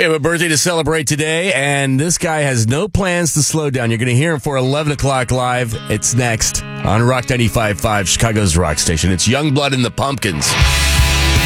have a birthday to celebrate today, and this guy has no plans to slow down. You're going to hear him for 11 o'clock live. It's next on Rock 95.5, Chicago's rock station. It's Youngblood and the Pumpkins.